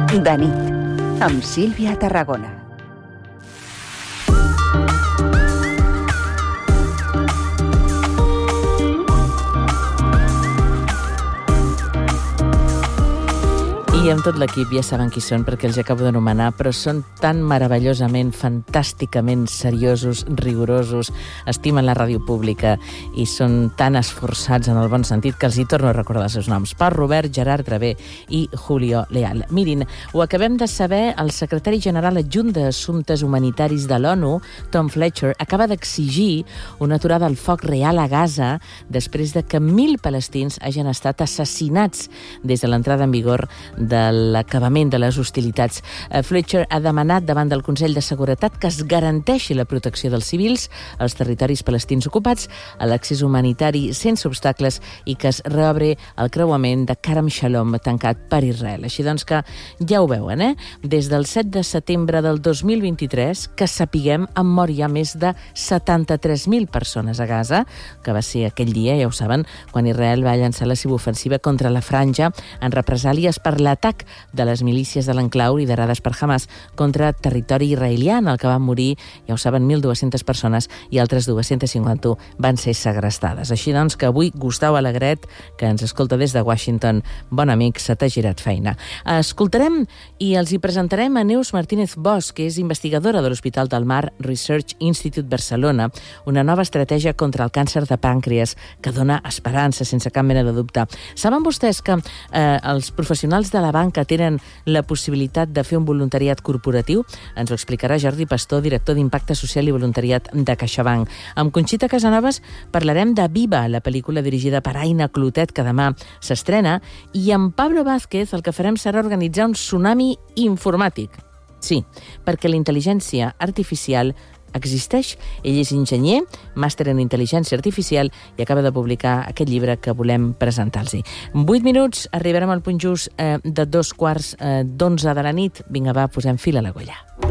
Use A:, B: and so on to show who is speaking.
A: De nit, amb Sílvia Tarragona.
B: I amb tot l'equip ja saben qui són perquè els acabo d'anomenar, però són tan meravellosament, fantàsticament seriosos, rigorosos, estimen la ràdio pública i són tan esforçats en el bon sentit que els hi torno a recordar els seus noms. Pau Robert, Gerard Travé i Julio Leal. Mirin, ho acabem de saber, el secretari general adjunt d'Assumptes Humanitaris de l'ONU, Tom Fletcher, acaba d'exigir una aturada al foc real a Gaza després de que 1.000 palestins hagin estat assassinats des de l'entrada en vigor de l'acabament de les hostilitats. Fletcher ha demanat davant del Consell de Seguretat que es garanteixi la protecció dels civils als territoris palestins ocupats, a l'accés humanitari sense obstacles i que es reobre el creuament de Karam Shalom tancat per Israel. Així doncs que ja ho veuen, Des del 7 de setembre del 2023, que sapiguem, han mort ja més de 73.000 persones a Gaza, que va ser aquell dia, ja ho saben, quan Israel va llançar la cibofensiva contra la franja en represàlies per l'atac de les milícies de l'enclau liderades per Hamas contra territori israelià, en el que van morir, ja ho saben, 1.200 persones i altres 251 van ser segrestades. Així doncs que avui Gustau Alegret, que ens escolta des de Washington, bon amic, se t'ha girat feina. Escoltarem i els hi presentarem a Neus Martínez Bosch, que és investigadora de l'Hospital del Mar Research Institute Barcelona, una nova estratègia contra el càncer de pàncreas que dona esperança, sense cap mena de dubte. Saben vostès que els professionals de la banca tenen la possibilitat de fer un voluntariat corporatiu? Ens ho explicarà Jordi Pastor, director d'Impacte Social i Voluntariat de CaixaBank. Amb Conxita Casanovas parlarem de Viva, la pel·lícula dirigida per Aina Clotet, que demà s'estrena, i amb Pablo Vázquez el que farem serà organitzar un tsunami informàtic. Sí, perquè la intel·ligència artificial existeix. Ell és enginyer, màster en intel·ligència artificial i acaba de publicar aquest llibre que volem presentar-los. En 8 minuts arribarem al punt just de 11:15 de la nit. Vinga, va, posem fil a l'agulla.